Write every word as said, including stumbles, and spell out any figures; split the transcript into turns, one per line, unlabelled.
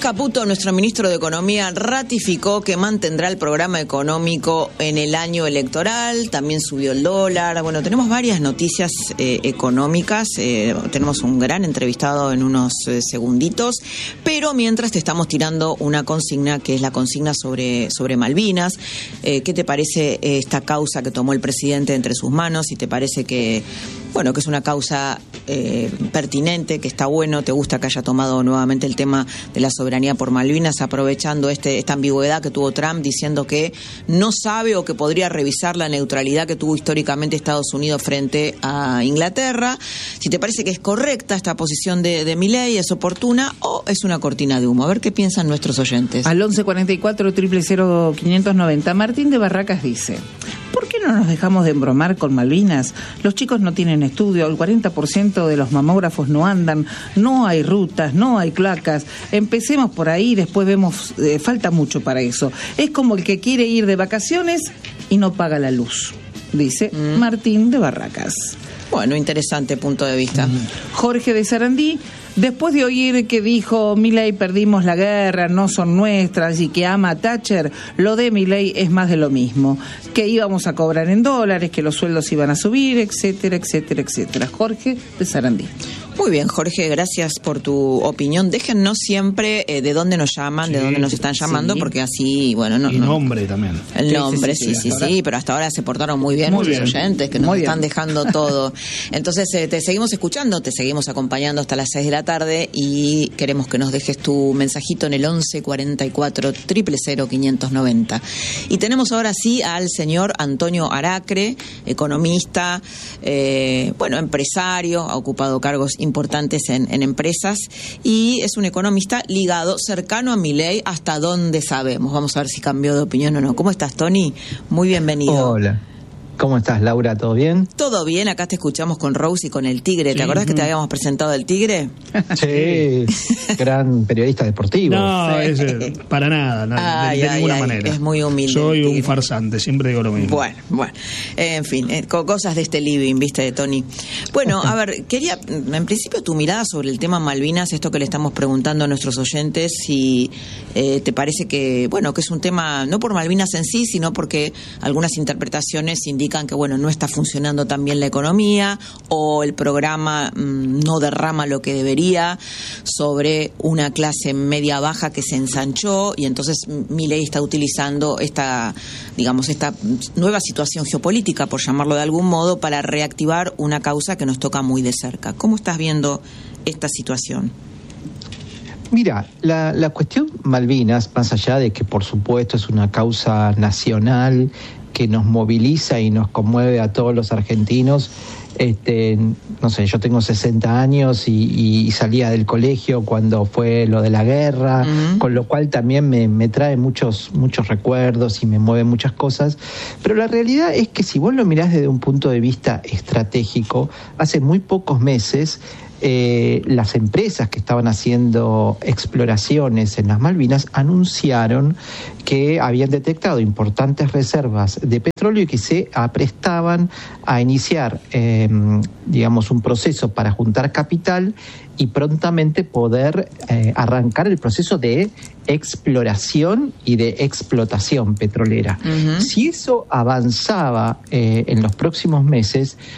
Caputo, nuestro ministro de Economía, ratificó que mantendrá el programa económico en el año electoral. También subió el dólar. Bueno, tenemos varias noticias eh, económicas. Eh, tenemos un gran entrevistado en unos eh, segunditos. Pero mientras te estamos tirando una consigna, que es la consigna sobre, sobre Malvinas. Eh, ¿Qué te parece esta causa que tomó el presidente entre sus manos? ¿Y te parece que, bueno, que es una causa eh, pertinente, que está bueno? ¿Te gusta que haya tomado nuevamente el tema de la soberanía por Malvinas, aprovechando este, esta ambigüedad que tuvo Trump, diciendo que no sabe o que podría revisar la neutralidad que tuvo históricamente Estados Unidos frente a Inglaterra? Si te parece que es correcta esta posición de, de Milei, es oportuna o es una cortina de humo. A ver qué piensan nuestros oyentes.
Al once cuarenta y cuatro, cero cero cero, quinientos noventa, Martín de Barracas dice: ¿por qué no nos dejamos de embromar con Malvinas? Los chicos no tienen estudio, el cuarenta por ciento de los mamógrafos no andan, no hay rutas, no hay cloacas. Empecemos por ahí, después vemos, eh, falta mucho para eso. Es como el que quiere ir de vacaciones y no paga la luz, dice mm. Martín de Barracas.
Bueno, interesante punto de vista.
Mm. Jorge de Sarandí: después de oír que dijo Milei perdimos la guerra, no son nuestras, y que ama a Thatcher, lo de Milei es más de lo mismo, que íbamos a cobrar en dólares, que los sueldos iban a subir, etcétera, etcétera, etcétera. Jorge de Sarandí.
Muy bien, Jorge, gracias por tu opinión. Déjennos siempre eh, de dónde nos llaman, sí, de dónde nos están llamando, sí, porque así, bueno... no
Y
no,
nombre también.
El nombre, sí, sí, sí, sí, sí, pero hasta ahora se portaron muy bien muy nuestros bien. oyentes, que nos muy están bien. dejando todo. Entonces, eh, te seguimos escuchando, te seguimos acompañando hasta las seis de la tarde y queremos que nos dejes tu mensajito en el once cuarenta y cuatro, cero cero cero, quinientos noventa. Y tenemos ahora sí al señor Antonio Aracre, economista, eh, bueno, empresario, ha ocupado cargos importantes en, en empresas y es un economista ligado, cercano a Milei, hasta donde sabemos. Vamos a ver si cambió de opinión o no. ¿Cómo estás, Tony? Muy bienvenido.
Hola. ¿Cómo estás, Laura? ¿Todo bien?
Todo bien, acá te escuchamos con Rose y con el Tigre. ¿Te sí. acordás que te habíamos presentado el Tigre?
Sí, gran periodista deportivo.
No,
sí.
es, para nada, no,
ay,
de, de
ay,
ninguna
ay,
manera.
Es muy humilde.
Soy un farsante, siempre digo lo mismo.
Bueno, bueno, eh, en fin, eh, cosas de este living, viste, Tony. Bueno, a ver, quería, en principio, tu mirada sobre el tema Malvinas, esto que le estamos preguntando a nuestros oyentes, si eh, te parece que, bueno, que es un tema, no por Malvinas en sí, sino porque algunas interpretaciones indican que, bueno, no está funcionando tan bien la economía o el programa mmm, no derrama lo que debería sobre una clase media baja que se ensanchó y entonces Milei está utilizando esta, digamos, esta nueva situación geopolítica, por llamarlo de algún modo, para reactivar una causa que nos toca muy de cerca. ¿Cómo estás viendo esta situación?
Mira, la, la cuestión Malvinas, más allá de que por supuesto es una causa nacional que nos moviliza y nos conmueve a todos los argentinos, este, no sé, yo tengo sesenta años y, y salía del colegio cuando fue lo de la guerra, uh-huh. con lo cual también me, me trae muchos, muchos recuerdos y me mueve muchas cosas, pero la realidad es que si vos lo mirás desde un punto de vista estratégico, hace muy pocos meses Eh, las empresas que estaban haciendo exploraciones en las Malvinas anunciaron que habían detectado importantes reservas de petróleo y que se aprestaban a iniciar, eh, digamos, un proceso para juntar capital y prontamente poder eh, arrancar el proceso de exploración y de explotación petrolera. Uh-huh. Si eso avanzaba eh, en los próximos meses,